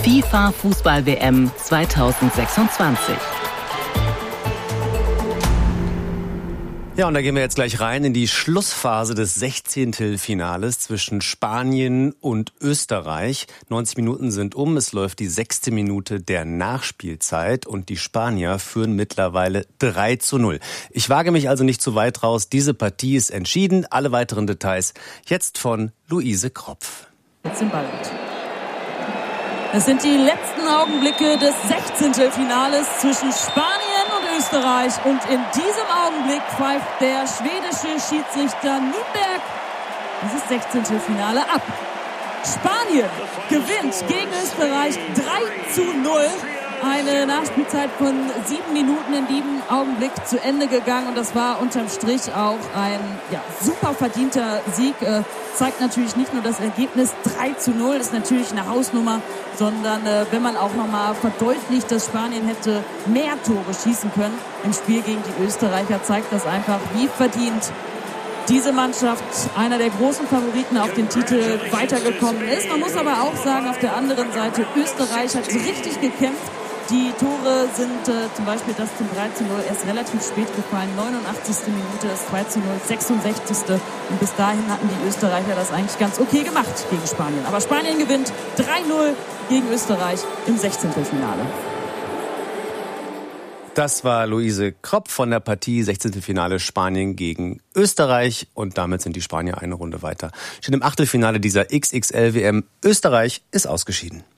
FIFA Fußball-WM 2026. Ja, und da gehen wir jetzt gleich rein in die Schlussphase des 16. Finales zwischen Spanien und Österreich. 90 Minuten sind um, es läuft die 6. Minute der Nachspielzeit und die Spanier führen mittlerweile 3:0. Ich wage mich also nicht zu weit raus, diese Partie ist entschieden. Alle weiteren Details jetzt von Luise Kropf. Jetzt im Ball. Es sind die letzten Augenblicke des 16. Finales zwischen Spanien und Österreich. Und in diesem Augenblick pfeift der schwedische Schiedsrichter Nürnberg dieses 16. Finale ab. Spanien gewinnt gegen Österreich 3:0. Eine Nachspielzeit von 7 Minuten in diesem Augenblick zu Ende gegangen. Und das war unterm Strich auch ein super verdienter Sieg. Zeigt natürlich nicht nur das Ergebnis 3:0, ist natürlich eine Hausnummer, sondern wenn man auch nochmal verdeutlicht, dass Spanien hätte mehr Tore schießen können im Spiel gegen die Österreicher, zeigt das einfach, wie verdient diese Mannschaft, einer der großen Favoriten auf den Titel, weitergekommen ist. Man muss aber auch sagen, auf der anderen Seite, Österreich hat richtig gekämpft. Die Tore sind zum Beispiel das zum 3:0 erst relativ spät gefallen. 89. Minute, das 2:0, 66. Und bis dahin hatten die Österreicher das eigentlich ganz okay gemacht gegen Spanien. Aber Spanien gewinnt 3:0 gegen Österreich im 16. Finale. Das war Luise Kropf von der Partie 16. Finale Spanien gegen Österreich. Und damit sind die Spanier eine Runde weiter. Steht im Achtelfinale dieser XXL-WM. Österreich ist ausgeschieden.